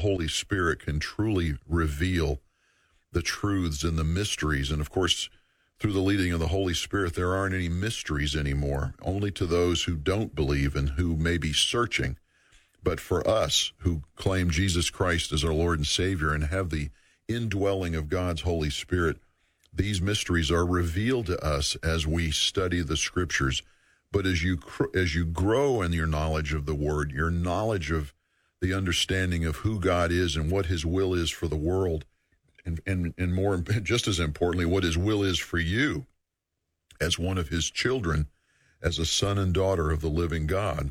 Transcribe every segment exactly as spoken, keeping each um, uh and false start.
Holy Spirit can truly reveal the truths and the mysteries. And, of course, through the leading of the Holy Spirit, there aren't any mysteries anymore, only to those who don't believe and who may be searching. But for us who claim Jesus Christ as our Lord and Savior and have the indwelling of God's Holy Spirit, these mysteries are revealed to us as we study the Scriptures. But as you as you grow in your knowledge of the Word, your knowledge of the understanding of who God is and what His will is for the world, and, and, and more, just as importantly, what His will is for you as one of His children, as a son and daughter of the living God.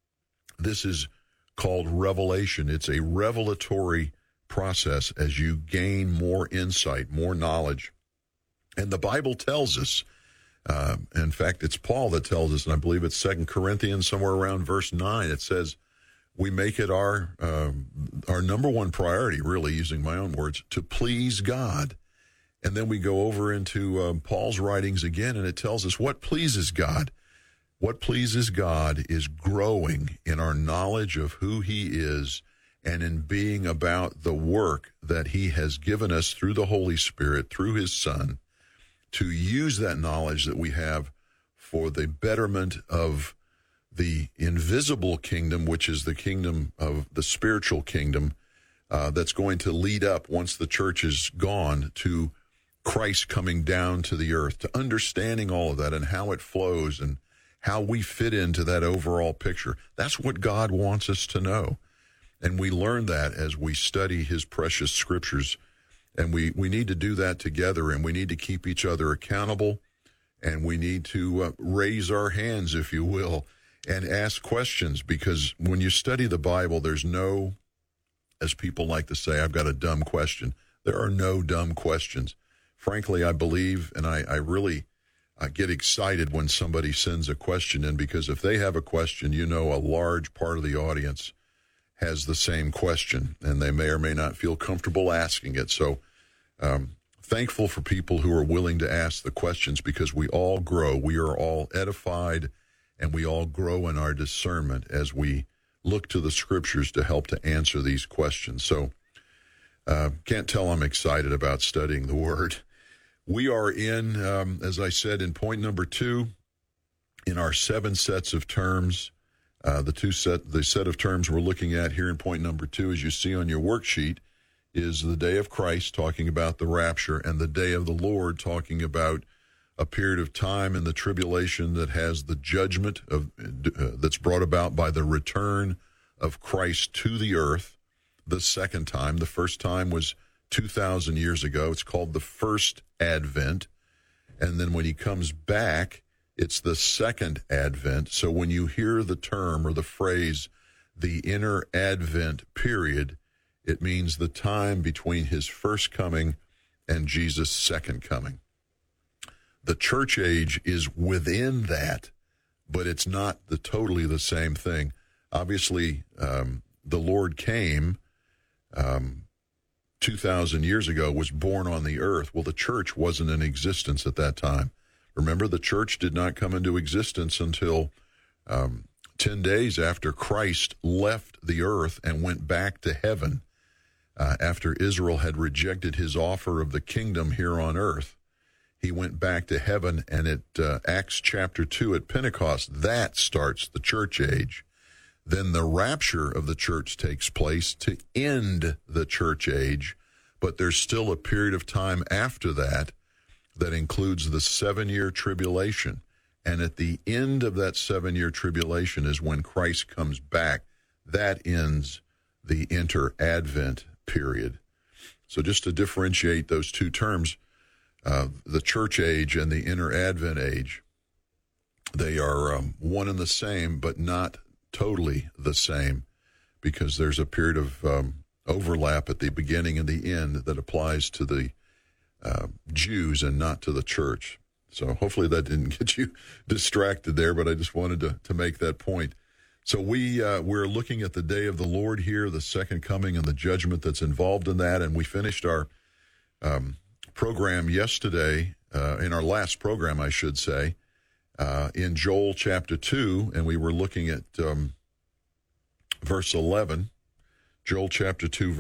This is called revelation. It's a revelatory process as you gain more insight, more knowledge. And the Bible tells us, uh, in fact, it's Paul that tells us, and I believe it's Second Corinthians, somewhere around verse nine, it says, we make it our um, our number one priority, really, using my own words, to please God. And then we go over into um, Paul's writings again, and it tells us what pleases God. What pleases God is growing in our knowledge of who He is and in being about the work that He has given us through the Holy Spirit, through His Son, to use that knowledge that we have for the betterment of the invisible kingdom, which is the kingdom of the spiritual kingdom, uh, that's going to lead up, once the church is gone, to Christ coming down to the earth, to understanding all of that and how it flows and how we fit into that overall picture. That's what God wants us to know. And we learn that as we study His precious Scriptures. And we, we need to do that together, and we need to keep each other accountable, and we need to uh, raise our hands, if you will, and ask questions, because when you study the Bible, there's no, as people like to say, I've got a dumb question. There are no dumb questions. Frankly, I believe, and I, I really I get excited when somebody sends a question in, because if they have a question, you know a large part of the audience has the same question, and they may or may not feel comfortable asking it. So um, thankful for people who are willing to ask the questions, because we all grow. We are all edified, and we all grow in our discernment as we look to the Scriptures to help to answer these questions. So uh, can't tell I'm excited about studying the Word. We are in, um, as I said, in point number two, in our seven sets of terms. Uh, the two set, the set of terms we're looking at here in point number two, as you see on your worksheet, is the day of Christ, talking about the rapture, and the day of the Lord, talking about a period of time in the tribulation that has the judgment of uh, that's brought about by the return of Christ to the earth the second time. The first time was two thousand years ago. It's called the first advent. And then when He comes back, it's the second advent. So when you hear the term or the phrase, the inner advent period, it means the time between His first coming and Jesus' second coming. The church age is within that, but it's not the totally the same thing. Obviously, um, the Lord came um, two thousand years ago, was born on the earth. Well, the church wasn't in existence at that time. Remember, the church did not come into existence until um, ten days after Christ left the earth and went back to heaven, uh, after Israel had rejected His offer of the kingdom here on earth. He went back to heaven, and at uh, Acts chapter two at Pentecost, that starts the church age. Then the rapture of the church takes place to end the church age, but there's still a period of time after that that includes the seven-year tribulation. And at the end of that seven-year tribulation is when Christ comes back. That ends the inter-advent period. So just to differentiate those two terms, Uh, the church age and the inner advent age, they are um, one and the same, but not totally the same, because there's a period of um, overlap at the beginning and the end that applies to the uh, Jews and not to the church. So hopefully that didn't get you distracted there, but I just wanted to, to make that point. So we, uh, we're looking at the day of the Lord here, the second coming and the judgment that's involved in that, and we finished our um, program yesterday, uh, in our last program, I should say, uh, in Joel chapter two, and we were looking at um, verse eleven, Joel chapter two,